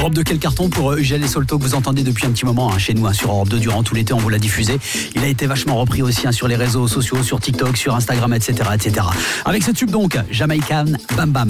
Europe 2, quel carton pour Eugène et Solto que vous entendez depuis un petit moment chez nous sur Europe 2 durant tout l'été, on vous l'a diffusé. Il a été vachement repris aussi sur les réseaux sociaux, sur TikTok, sur Instagram, etc. Avec ce tube donc, Jamaican Bam Bam.